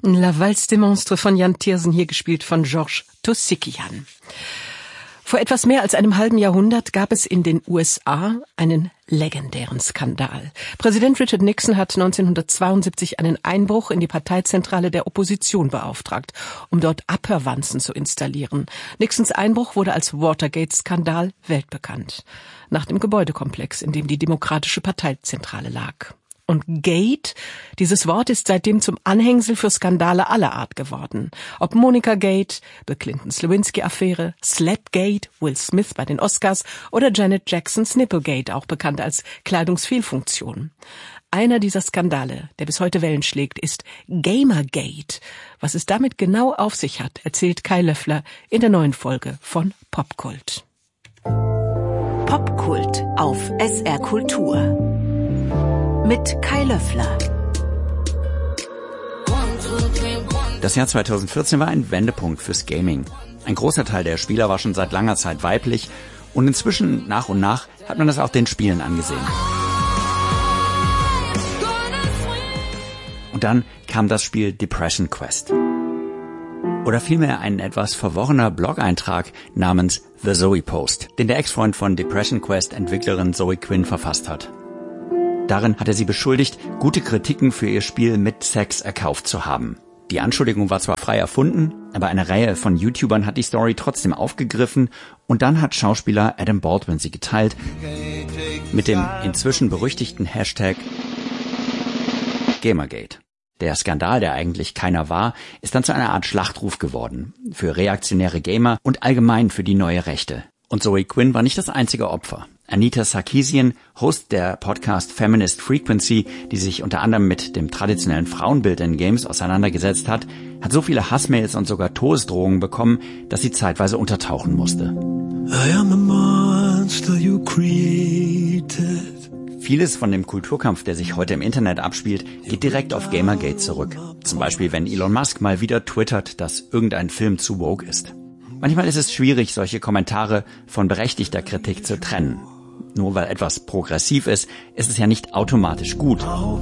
La Valse des Monstres von Jan Tiersen, hier gespielt von Georges Tossikian. Vor etwas mehr als einem halben Jahrhundert gab es in den USA einen legendären Skandal. Präsident Richard Nixon hat 1972 einen Einbruch in die Parteizentrale der Opposition beauftragt, um dort Abhörwanzen zu installieren. Nixons Einbruch wurde als Watergate-Skandal weltbekannt. Nach dem Gebäudekomplex, in dem die Demokratische Parteizentrale lag. Und Gate, dieses Wort ist seitdem zum Anhängsel für Skandale aller Art geworden. Ob Monica Gate, Bill Clintons Lewinsky-Affäre, Slapgate, Will Smith bei den Oscars oder Janet Jacksons Nipplegate, auch bekannt als Kleidungsfehlfunktion. Einer dieser Skandale, der bis heute Wellen schlägt, ist Gamergate. Was es damit genau auf sich hat, erzählt Kai Löffler in der neuen Folge von Popkult. Popkult auf SR Kultur. Mit Kai Löffler. Das Jahr 2014 war ein Wendepunkt fürs Gaming. Ein großer Teil der Spieler war schon seit langer Zeit weiblich und inzwischen nach und nach hat man das auch den Spielen angesehen. Und dann kam das Spiel Depression Quest. Oder vielmehr ein etwas verworrener Blog-Eintrag namens The Zoe Post, den der Ex-Freund von Depression Quest Entwicklerin Zoe Quinn verfasst hat. Darin hat er sie beschuldigt, gute Kritiken für ihr Spiel mit Sex erkauft zu haben. Die Anschuldigung war zwar frei erfunden, aber eine Reihe von YouTubern hat die Story trotzdem aufgegriffen und dann hat Schauspieler Adam Baldwin sie geteilt mit dem inzwischen berüchtigten Hashtag Gamergate. Der Skandal, der eigentlich keiner war, ist dann zu einer Art Schlachtruf geworden für reaktionäre Gamer und allgemein für die neue Rechte. Und Zoe Quinn war nicht das einzige Opfer. Anita Sarkeesian, Host der Podcast Feminist Frequency, die sich unter anderem mit dem traditionellen Frauenbild in Games auseinandergesetzt hat, hat so viele Hassmails und sogar Todesdrohungen bekommen, dass sie zeitweise untertauchen musste. I am the monster you created. Vieles von dem Kulturkampf, der sich heute im Internet abspielt, geht direkt auf Gamergate zurück. Zum Beispiel, wenn Elon Musk mal wieder twittert, dass irgendein Film zu woke ist. Manchmal ist es schwierig, solche Kommentare von berechtigter Kritik zu trennen. Nur weil etwas progressiv ist, ist es ja nicht automatisch gut. Aber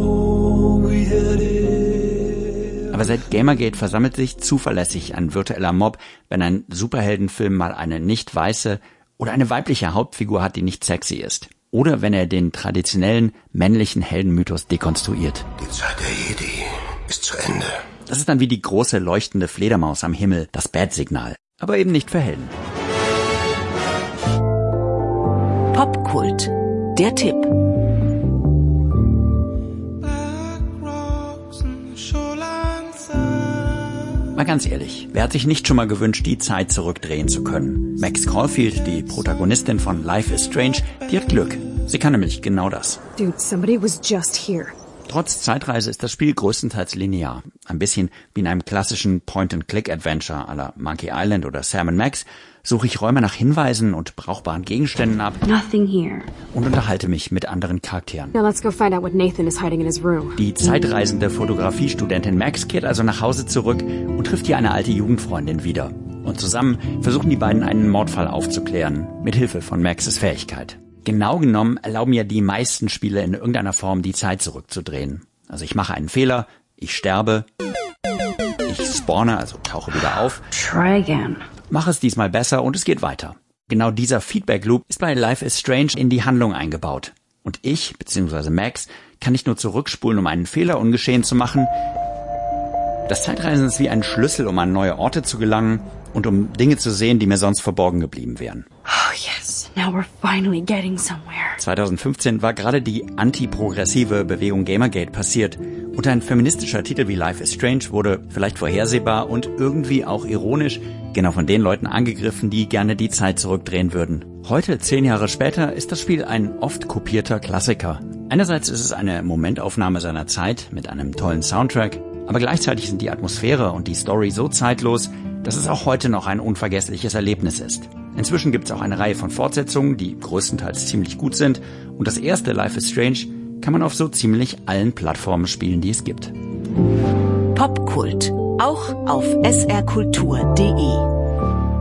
seit Gamergate versammelt sich zuverlässig ein virtueller Mob, wenn ein Superheldenfilm mal eine nicht weiße oder eine weibliche Hauptfigur hat, die nicht sexy ist. Oder wenn er den traditionellen männlichen Heldenmythos dekonstruiert. Die Zeit der Jedi ist zu Ende. Das ist dann wie die große leuchtende Fledermaus am Himmel, das Bat-Signal. Aber eben nicht für Helden. Popkult, der Tipp. Mal ganz ehrlich, wer hat sich nicht schon mal gewünscht, die Zeit zurückdrehen zu können? Max Caulfield, die Protagonistin von Life is Strange, die hat Glück. Sie kann nämlich genau das. Dude, somebody was just here. Trotz Zeitreise ist das Spiel größtenteils linear. Ein bisschen wie in einem klassischen Point-and-Click-Adventure à la Monkey Island oder Sam & Max suche ich Räume nach Hinweisen und brauchbaren Gegenständen ab. Nothing here. Und unterhalte mich mit anderen Charakteren. Now let's go find out what Nathan is hiding in his room. Die zeitreisende Fotografiestudentin Max kehrt also nach Hause zurück und trifft hier eine alte Jugendfreundin wieder. Und zusammen versuchen die beiden einen Mordfall aufzuklären, mit Hilfe von Maxes Fähigkeit. Genau genommen erlauben ja die meisten Spiele in irgendeiner Form die Zeit zurückzudrehen. Also ich mache einen Fehler, ich sterbe, ich spawne, also tauche wieder auf. Try again. Mache es diesmal besser und es geht weiter. Genau dieser Feedback-Loop ist bei Life is Strange in die Handlung eingebaut. Und ich, bzw. Max, kann nicht nur zurückspulen, um einen Fehler ungeschehen zu machen. Das Zeitreisen ist wie ein Schlüssel, um an neue Orte zu gelangen und um Dinge zu sehen, die mir sonst verborgen geblieben wären. Oh yes. Now we're finally getting somewhere. 2015 war gerade die antiprogressive Bewegung Gamergate passiert und ein feministischer Titel wie Life is Strange wurde vielleicht vorhersehbar und irgendwie auch ironisch genau von den Leuten angegriffen, die gerne die Zeit zurückdrehen würden. Heute, 10 Jahre später, ist das Spiel ein oft kopierter Klassiker. Einerseits ist es eine Momentaufnahme seiner Zeit mit einem tollen Soundtrack, aber gleichzeitig sind die Atmosphäre und die Story so zeitlos, dass es auch heute noch ein unvergessliches Erlebnis ist. Inzwischen gibt es auch eine Reihe von Fortsetzungen, die größtenteils ziemlich gut sind. Und das erste Life is Strange kann man auf so ziemlich allen Plattformen spielen, die es gibt. Popkult, auch auf srkultur.de.